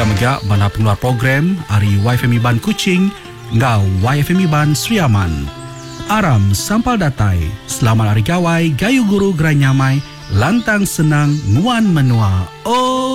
megak bala pengeluar program Ari YFM Iban Kuching ngau YFM Iban Sri Aman. Aram sampal datai, selamat hari gawai, gayu guru gerai nyamai, lantang senang, nguan menua. Oh